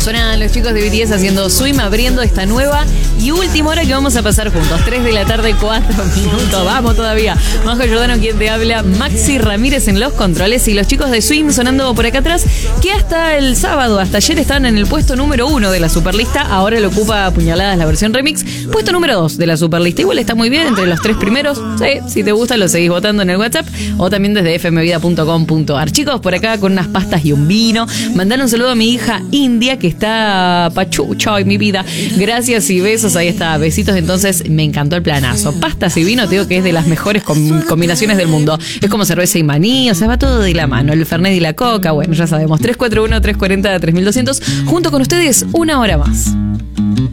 Suenan los chicos de BTS haciendo Swim, abriendo esta nueva y última hora que vamos a pasar juntos. 3 de la tarde, 4 minutos. Vamos todavía. Majo Giordano, quien te habla. Maxi Ramírez en los controles. Y los chicos de Swim sonando por acá atrás. Que hasta el sábado, hasta ayer, estaban en el puesto número 1 de la Superlista. Ahora lo ocupa Puñaladas la versión remix. Puesto número 2 de la Superlista. Igual está muy bien entre los 3 primeros. Sí, si te gusta, lo seguís votando en el WhatsApp. O también desde fmvida.com.ar. Chicos, por acá con unas pastas y un vino. Mandar un saludo a mi hija India, que está pachucha y mi vida. Gracias y besos. Ahí está, besitos. Entonces me encantó el planazo. Pastas y vino, te digo que es de las mejores combinaciones del mundo. Es como cerveza y maní, o sea, va todo de la mano. El Fernet y la Coca, bueno, ya sabemos. 341-340-3200. Junto con ustedes, una hora más.